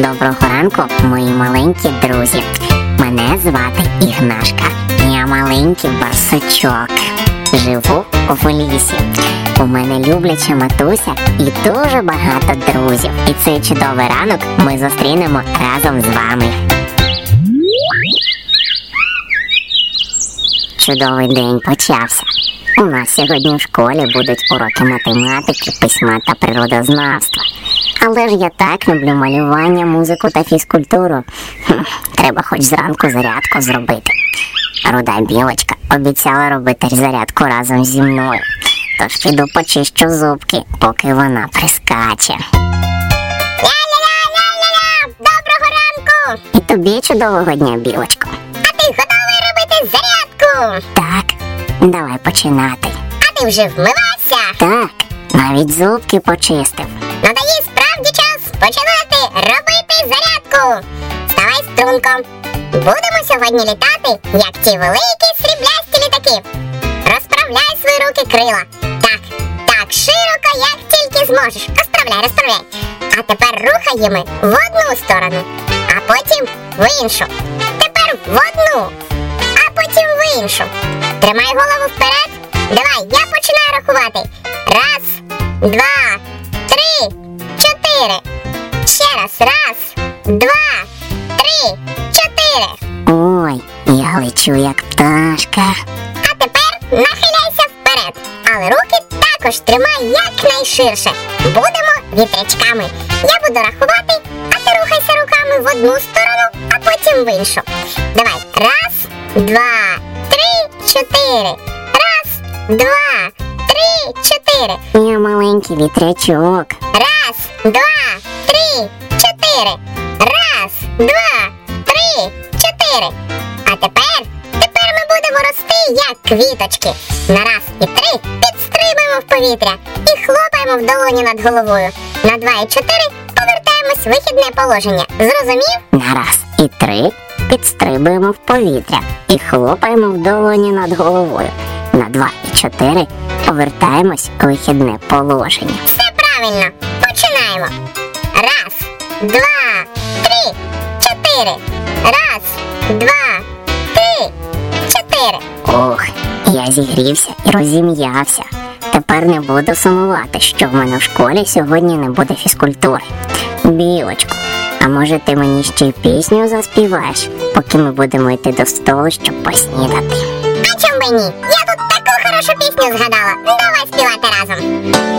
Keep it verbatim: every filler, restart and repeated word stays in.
Доброго ранку, мої маленькі друзі. Мене звати Ігнашка. Я маленький барсучок. Живу в лісі. У мене любляча матуся і дуже багато друзів. І цей чудовий ранок ми зустрінемо разом з вами. Чудовий день почався. У нас сьогодні в школі будуть уроки математики, письма та природознавства. Але ж я так люблю малювання, музику та фізкультуру. Хм, треба хоч зранку зарядку зробити. Руда білочка обіцяла робити зарядку разом зі мною. Тож піду почищу зубки, поки вона прискаче. Ля-ля-ля-ля-ля-ля! Доброго ранку! І тобі чудового дня, білочко. А ти готовий робити зарядку? Так, давай починати. А ти вже вмивався? Так, навіть зубки почистив. Надає справді час починати робити зарядку. Вставай струнко. Будемо сьогодні літати, як ті великі сріблясті літаки. Розправляй свої руки крила. Так, так широко, як тільки зможеш. Розправляй, розправляй. А тепер рухаємо в одну сторону, а потім в іншу. Тепер в одну, а потім в іншу. Тримай голову вперед. Давай, я починаю рахувати. Раз, два, три, чотири. Ще раз. Раз, два, три, чотири. Ой, я лечу як пташка. А тепер нахиляйся вперед. Але руки також тримай якнайширше. Будемо вітрячками. Я буду рахувати, а ти рухайся руками в одну сторону, а потім в іншу. Давай. Раз, два, три, чотири. Раз, два, три, чотири. Я маленький вітрячок. Раз, два, три, чотири. Раз, два, три, чотири. А тепер, тепер ми будемо рости, як квіточки. На раз і три підстрибуємо в повітря і хлопаємо в долоні над головою. На два і чотири повертаємось в вихідне положення. Зрозумів? На раз і три підстрибуємо в повітря і хлопаємо в долоні над головою. На два і чотири повертаємось у вихідне положення. Все правильно. Починаємо. Раз, два, три, чотири. Раз, два, три, чотири. Ох, я зігрівся і розім'явся. Тепер не буду сумувати, що в мене в школі сьогодні не буде фізкультури. Білочко, а може ти мені ще й пісню заспіваєш, поки ми будемо йти до столу, щоб поснідати? А чому б ні? Я тут таку хорошу пісню згадала.